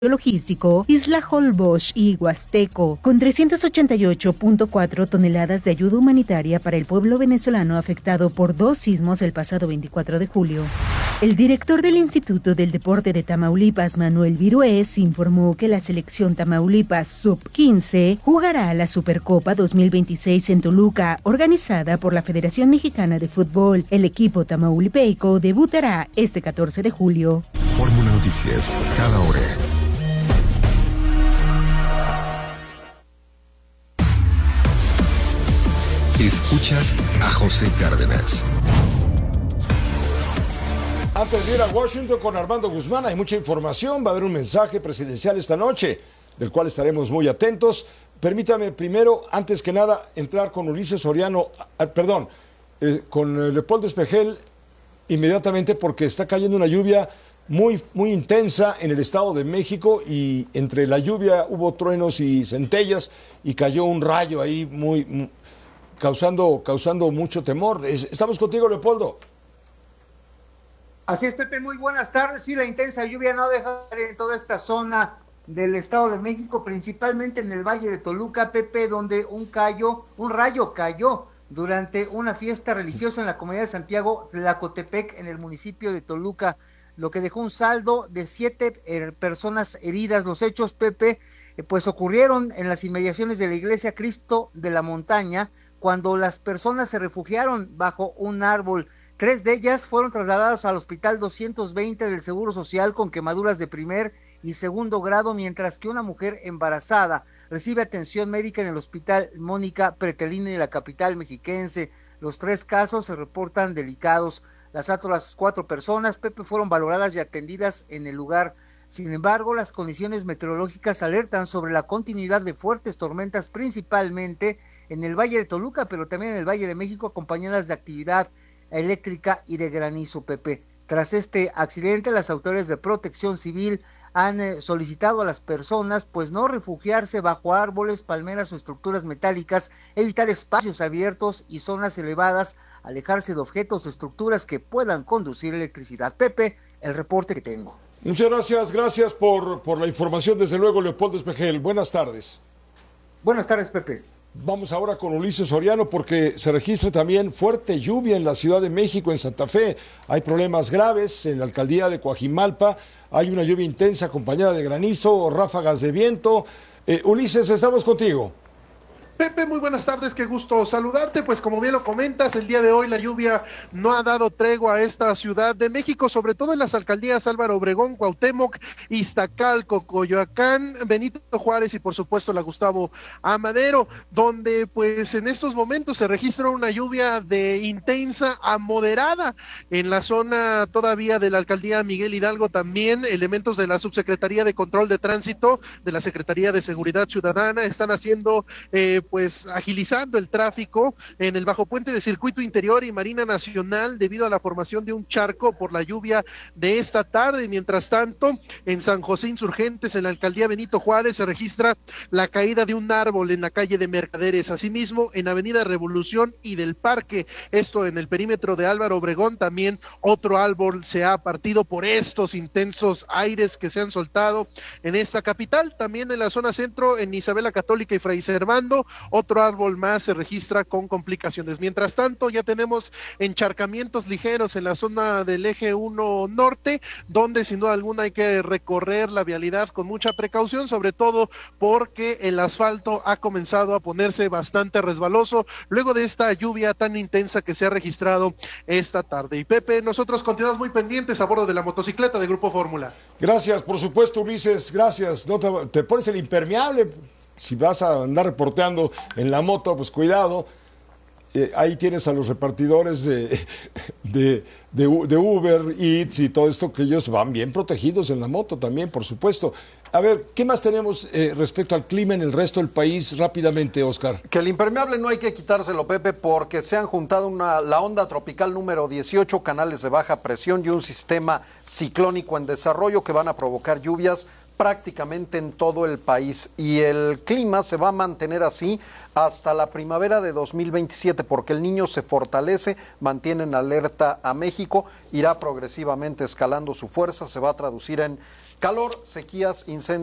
logístico Isla Holbox y Huasteco, con 388.4 toneladas de ayuda humanitaria para el pueblo venezolano afectado por 2 sismos el pasado 24 de julio. El director del Instituto del Deporte de Tamaulipas, Manuel Virués, informó que la selección Tamaulipas Sub-15 jugará la Supercopa 2026 en Toluca, organizada por la Federación Mexicana de Fútbol. El equipo tamaulipeico debutará este 14 de julio. Fórmula Noticias, cada hora. Escuchas a José Cárdenas. Antes de ir a Washington con Armando Guzmán, hay mucha información. Va a haber un mensaje presidencial esta noche, del cual estaremos muy atentos. Permítame primero, antes que nada, entrar con Ulises Soriano, con Leopoldo Espejel inmediatamente, porque está cayendo una lluvia muy, muy intensa en el Estado de México, y entre la lluvia hubo truenos y centellas y cayó un rayo ahí causando mucho temor. Estamos contigo, Leopoldo. Así es, Pepe, muy buenas tardes. Sí, la intensa lluvia no deja en toda esta zona del Estado de México, principalmente en el Valle de Toluca, Pepe, donde un rayo cayó durante una fiesta religiosa en la comunidad de Santiago Tlacotepec, en el municipio de Toluca, lo que dejó un saldo de 7 personas heridas. Los hechos, Pepe, pues ocurrieron en las inmediaciones de la iglesia Cristo de la Montaña, cuando las personas se refugiaron bajo un árbol. 3 de ellas fueron trasladadas al Hospital 220 del Seguro Social con quemaduras de primer y segundo grado, mientras que una mujer embarazada recibe atención médica en el Hospital Mónica Pretelini de la capital mexiquense. Los 3 casos se reportan delicados. Las otras 4 personas, Pepe, fueron valoradas y atendidas en el lugar. Sin embargo, las condiciones meteorológicas alertan sobre la continuidad de fuertes tormentas, principalmente en el Valle de Toluca, pero también en el Valle de México, acompañadas de actividad eléctrica y de granizo, Pepe. Tras este accidente, las autoridades de Protección Civil han solicitado a las personas pues no refugiarse bajo árboles, palmeras o estructuras metálicas, evitar espacios abiertos y zonas elevadas, alejarse de objetos o estructuras que puedan conducir electricidad. Pepe, el reporte que tengo. Muchas gracias por la información, desde luego, Leopoldo Espejel. Buenas tardes. Buenas tardes, Pepe. Vamos ahora con Ulises Soriano, porque se registra también fuerte lluvia en la Ciudad de México, en Santa Fe. Hay problemas graves en la alcaldía de Coajimalpa. Hay una lluvia intensa acompañada de granizo, ráfagas de viento. Ulises, estamos contigo. Pepe, muy buenas tardes, qué gusto saludarte. Pues como bien lo comentas, el día de hoy la lluvia no ha dado tregua a esta Ciudad de México, sobre todo en las alcaldías Álvaro Obregón, Cuauhtémoc, Iztacalco, Coyoacán, Benito Juárez y por supuesto la Gustavo Amadero, donde pues en estos momentos se registra una lluvia de intensa a moderada. En la zona todavía de la alcaldía Miguel Hidalgo también elementos de la Subsecretaría de Control de Tránsito, de la Secretaría de Seguridad Ciudadana están haciendo pues agilizando el tráfico en el bajo puente de Circuito Interior y Marina Nacional debido a la formación de un charco por la lluvia de esta tarde. Mientras tanto, en San José Insurgentes, en la alcaldía Benito Juárez, se registra la caída de un árbol en la calle de Mercaderes. Asimismo, en Avenida Revolución y del Parque, esto en el perímetro de Álvaro Obregón, también otro árbol se ha partido por estos intensos aires que se han soltado en esta capital. También en la zona centro, en Isabela Católica y Fray Servando, otro árbol más se registra con complicaciones. Mientras tanto, ya tenemos encharcamientos ligeros en la zona del eje 1 norte, donde sin duda alguna hay que recorrer la vialidad con mucha precaución, sobre todo porque el asfalto ha comenzado a ponerse bastante resbaloso luego de esta lluvia tan intensa que se ha registrado esta tarde. Y Pepe, nosotros continuamos muy pendientes a bordo de la motocicleta de Grupo Fórmula. Gracias, por supuesto, Ulises, gracias. No te pones el impermeable. Si vas a andar reporteando en la moto, pues cuidado. Ahí tienes a los repartidores de Uber Eats y todo esto, que ellos van bien protegidos en la moto también, por supuesto. A ver, ¿qué más tenemos respecto al clima en el resto del país rápidamente, Oscar? Que el impermeable no hay que quitárselo, Pepe, porque se han juntado la onda tropical número 18, canales de baja presión y un sistema ciclónico en desarrollo que van a provocar lluvias prácticamente en todo el país, y el clima se va a mantener así hasta la primavera de 2027, porque el Niño se fortalece, mantiene en alerta a México, irá progresivamente escalando su fuerza, se va a traducir en Calor, sequías, incendios.